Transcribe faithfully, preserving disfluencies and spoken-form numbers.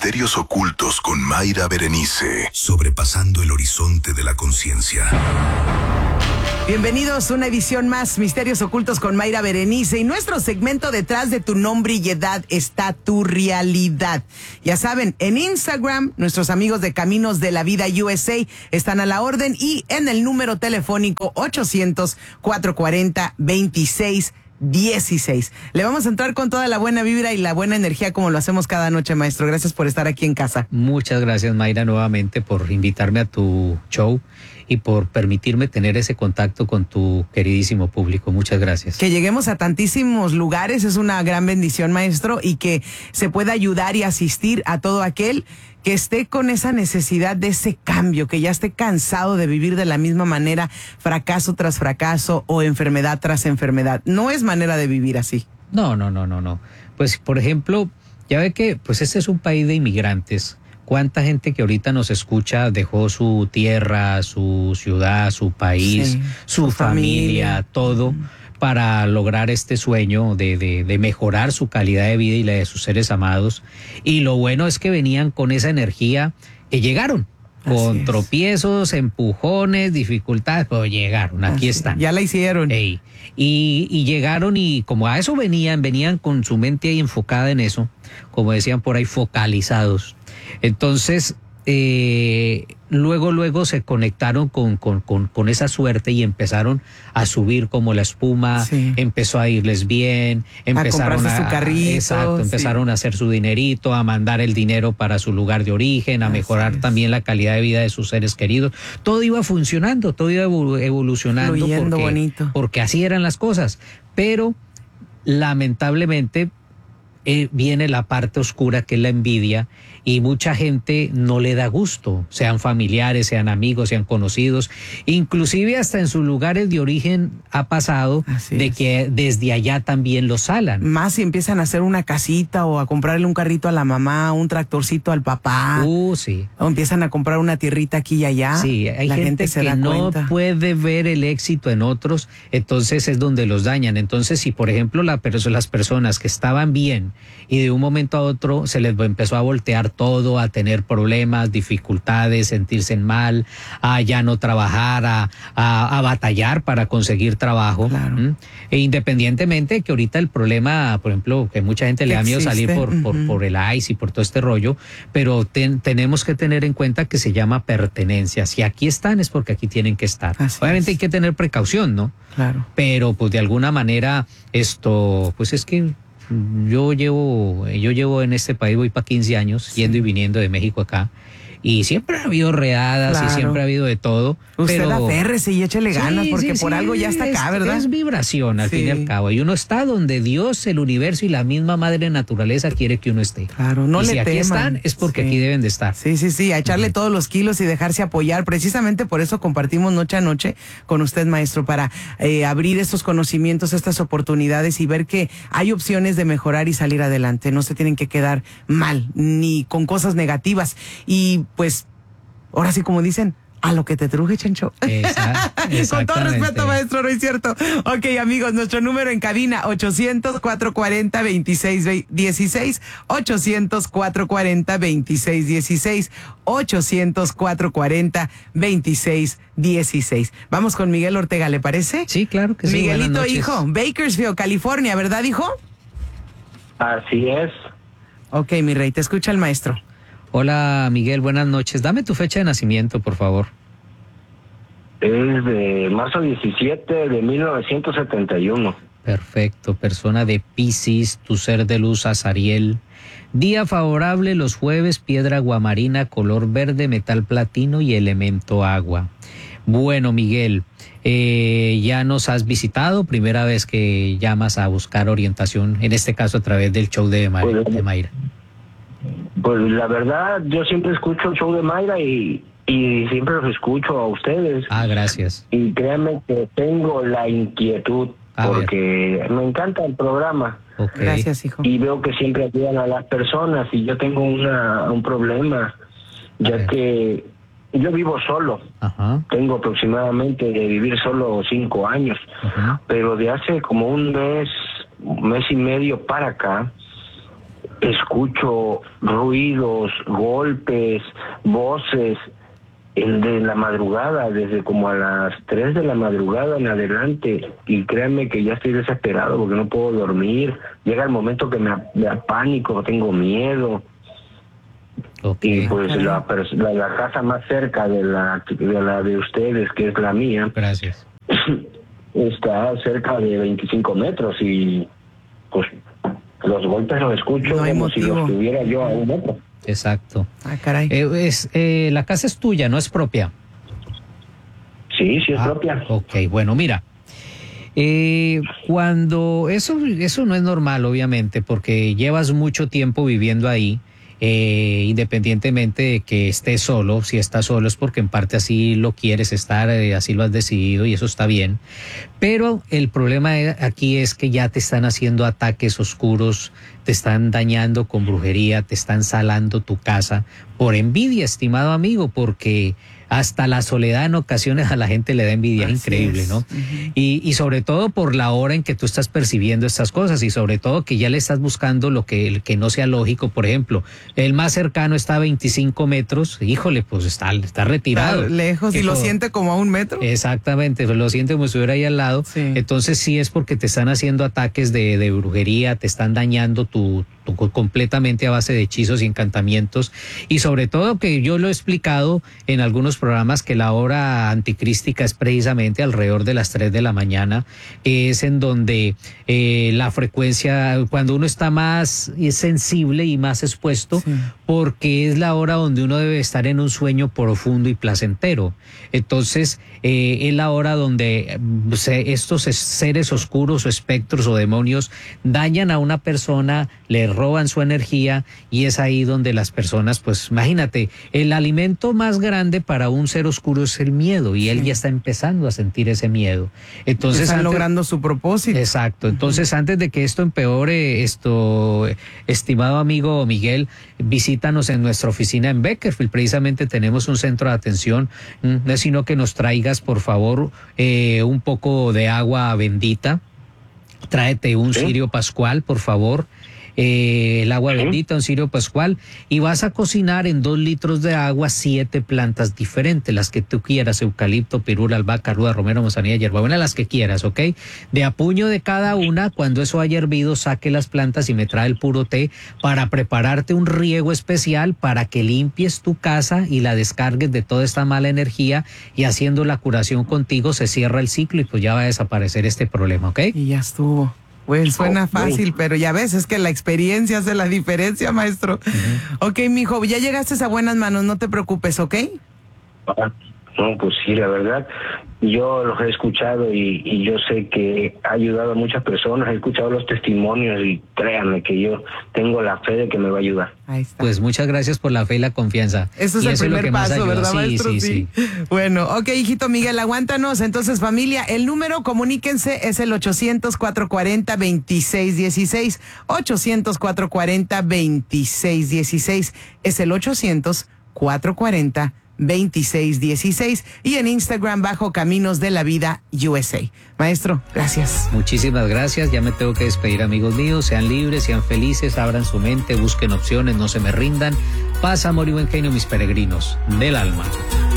Misterios Ocultos con Mayra Berenice. Sobrepasando el horizonte de la conciencia. Bienvenidos a una edición más, Misterios Ocultos con Mayra Berenice, y nuestro segmento Detrás de tu nombre y edad está tu realidad. Ya saben, en Instagram, nuestros amigos de Caminos de la Vida U S A están a la orden, y en el número telefónico ochocientos, cuatrocientos cuarenta, veintiséis dieciséis. Le vamos a entrar con toda la buena vibra y la buena energía como lo hacemos cada noche, maestro. Gracias por estar aquí en casa. Muchas gracias, Mayra, nuevamente por invitarme a tu show y por permitirme tener ese contacto con tu queridísimo público. Muchas gracias. Que lleguemos a tantísimos lugares es una gran bendición, maestro, y que se pueda ayudar y asistir a todo aquel que esté con esa necesidad de ese cambio, que ya esté cansado de vivir de la misma manera, fracaso tras fracaso o enfermedad tras enfermedad. No es manera de vivir así. No, no, no, no, no. Pues, por ejemplo, ya ve que pues este es un país de inmigrantes. ¿Cuánta gente que ahorita nos escucha dejó su tierra, su ciudad, su país, sí, su, su familia, familia, todo, mm. para lograr este sueño de, de, de mejorar su calidad de vida y la de sus seres amados? Y lo bueno es que venían con esa energía que llegaron, con Así tropiezos, es. empujones, dificultades, pero llegaron, aquí Así están. Ya la hicieron. Ey, y, y llegaron, y como a eso venían, venían con su mente ahí enfocada en eso, como decían por ahí, focalizados. Entonces, eh, luego, luego se conectaron con, con, con, con esa suerte y empezaron a subir como la espuma, sí. empezó a irles bien, empezaron a, a su carrito, exacto, empezaron sí. a hacer su dinerito, a mandar el dinero para su lugar de origen, a Así mejorar es. también la calidad de vida de sus seres queridos. Todo iba funcionando, todo iba evolucionando, Fluyendo, porque, bonito. porque así eran las cosas. Pero lamentablemente eh, viene la parte oscura, que es la envidia, y mucha gente no le da gusto, sean familiares, sean amigos, sean conocidos, inclusive hasta en sus lugares de origen ha pasado Así de es. que desde allá también los salan. Más si empiezan a hacer una casita o a comprarle un carrito a la mamá, un tractorcito al papá. Uh, sí. O empiezan a comprar una tierrita aquí y allá. Sí, hay la gente, gente se que da no cuenta. puede ver el éxito en otros, entonces es donde los dañan. Entonces, si por ejemplo la, las personas que estaban bien y de un momento a otro se les empezó a voltear todo, a tener problemas, dificultades, sentirse mal, a ya no trabajar, a, a, a batallar para conseguir trabajo. Claro. ¿Mm? E independientemente que ahorita el problema, por ejemplo, que mucha gente le da miedo salir por, uh-huh. por, por el I C E y por todo este rollo, pero ten, tenemos que tener en cuenta que se llama pertenencia. Si aquí están es porque aquí tienen que estar. Así Obviamente es. hay que tener precaución, ¿no? Claro. Pero pues de alguna manera esto, pues es que Yo llevo, yo llevo en este país, voy para quince años, sí. yendo y viniendo de México acá, y siempre ha habido redadas claro. y siempre ha habido de todo. Usted pero... aférrese y échele ganas, sí, porque sí, por sí, algo ya está acá, es, ¿verdad? Es vibración, al sí. fin y al cabo. Y uno está donde Dios, el universo y la misma madre naturaleza quiere que uno esté. Claro, no y le si teman. aquí están, es porque sí. aquí deben de estar. Sí, sí, sí, a echarle uh-huh. todos los kilos y dejarse apoyar. Precisamente por eso compartimos noche a noche con usted, maestro, para eh, abrir estos conocimientos, estas oportunidades y ver que hay opciones de mejorar y salir adelante. No se tienen que quedar mal, ni con cosas negativas. Y pues, ahora sí, como dicen, a lo que te truje, Chencho. Esa, Con todo respeto, maestro, no es cierto. Ok, amigos, nuestro número en cabina, ochocientos, cuatrocientos cuarenta, veintiséis dieciséis, ochocientos, cuatrocientos cuarenta, veintiséis dieciséis, ochocientos, cuatrocientos cuarenta, veintiséis dieciséis. Vamos con Miguel Ortega, ¿le parece? Sí, claro que sí. Miguelito, hijo, Bakersfield, California, ¿verdad, hijo? Así es. Ok, mi rey, te escucha el maestro. Hola, Miguel, buenas noches. Dame tu fecha de nacimiento, por favor. Es de marzo diecisiete de mil novecientos setenta y uno. Perfecto, persona de Piscis, tu ser de luz Azariel. Día favorable los jueves, piedra aguamarina, color verde, metal platino y elemento agua. Bueno, Miguel, eh, ya nos has visitado, primera vez que llamas a buscar orientación, en este caso a través del show de, Ma- pues, de Mayra. Pues la verdad, yo siempre escucho el show de Mayra y, y siempre los escucho a ustedes. Ah, gracias. Y créanme que tengo la inquietud, a porque ver. me encanta el programa. Okay. Gracias, hijo. Y veo que siempre ayudan a las personas y yo tengo una un problema, ya ver. que yo vivo solo. Ajá. Tengo aproximadamente de vivir solo cinco años, Ajá. pero de hace como un mes, un mes y medio para acá, escucho ruidos, golpes, voces el de la madrugada, desde como a las tres de la madrugada en adelante, y créanme que ya estoy desesperado porque no puedo dormir. Llega el momento que me, me da pánico, tengo miedo. Okay. Y pues la, la, la casa más cerca de la, de la de ustedes, que es la mía, gracias, está cerca de veinticinco metros y pues los golpes los escucho no como si los tuviera yo a un metro. Exacto. Ah, caray. Eh, es, eh, la casa es tuya, ¿no es propia? Sí, sí es ah, propia. Ok, bueno, mira. Eh, cuando eso, eso no es normal, obviamente, porque llevas mucho tiempo viviendo ahí. Eh, independientemente de que estés solo, si estás solo es porque en parte así lo quieres estar, eh, así lo has decidido y eso está bien. Pero el problema aquí es que ya te están haciendo ataques oscuros, te están dañando con brujería, te están salando tu casa por envidia, estimado amigo, porque hasta la soledad en ocasiones a la gente le da envidia, es increíble, ¿no? Uh-huh. Y, y sobre todo por la hora en que tú estás percibiendo estas cosas y sobre todo que ya le estás buscando lo que, el que no sea lógico. Por ejemplo, el más cercano está a veinticinco metros, híjole, pues está, está retirado. Está lejos y lo siente como a un metro. Exactamente, lo siente como si estuviera ahí al lado. Sí. Entonces sí es porque te están haciendo ataques de, de brujería, te están dañando tu, tu completamente a base de hechizos y encantamientos, y sobre todo que yo lo he explicado en algunos programas que la hora anticrística es precisamente alrededor de las tres de la mañana, es en donde eh, la frecuencia, cuando uno está más sensible y más expuesto, sí, porque es la hora donde uno debe estar en un sueño profundo y placentero. Entonces eh, es la hora donde se, estos seres oscuros o espectros o demonios dañan a una persona, le roban su energía, y es ahí donde las personas, pues imagínate, el alimento más grande para un ser oscuro es el miedo, y él sí, ya está empezando a sentir ese miedo. Entonces están antes, logrando su propósito. Exacto. Entonces uh-huh, antes de que esto empeore, esto, estimado amigo Miguel, visítanos en nuestra oficina en Beckerfield. Precisamente tenemos un centro de atención, no es sino que nos traigas por favor eh, un poco de agua bendita, tráete un ¿Sí? cirio pascual, por favor. Eh, el agua bendita, un cirio pascual, y vas a cocinar en dos litros de agua siete plantas diferentes, las que tú quieras: eucalipto, pirul, albahaca, ruda, romero, manzanilla, hierbabuena, las que quieras, ¿ok? De a puño de cada una. Cuando eso haya hervido, saque las plantas y me trae el puro té para prepararte un riego especial para que limpies tu casa y la descargues de toda esta mala energía, y haciendo la curación contigo se cierra el ciclo y pues ya va a desaparecer este problema, ¿ok? Y ya estuvo. Pues suena fácil, pero ya ves, es que la experiencia hace la diferencia, maestro. Uh-huh. Ok, mijo, ya llegaste a buenas manos, no te preocupes, ¿ok? Ah, no, pues sí, la verdad, yo los he escuchado y, y yo sé que ha ayudado a muchas personas, he escuchado los testimonios y créanme que yo tengo la fe de que me va a ayudar. Ahí está. Pues muchas gracias por la fe y la confianza. Eso es y el eso primer es paso, ¿verdad, sí, maestro? Sí, sí, sí. Bueno, ok, hijito Miguel, aguántanos. Entonces, familia, el número, comuníquense, es el ochocientos, cuatrocientos cuarenta, veintiséis dieciséis. ochocientos, cuatrocientos cuarenta, veintiséis dieciséis. Es el ochocientos, cuatrocientos cuarenta, veintiséis dieciséis, y en Instagram bajo Caminos de la Vida U S A. Maestro, gracias. Muchísimas gracias, ya me tengo que despedir, amigos míos. Sean libres, sean felices, abran su mente, busquen opciones, no se me rindan. Paz, amor y buen genio, mis peregrinos del alma.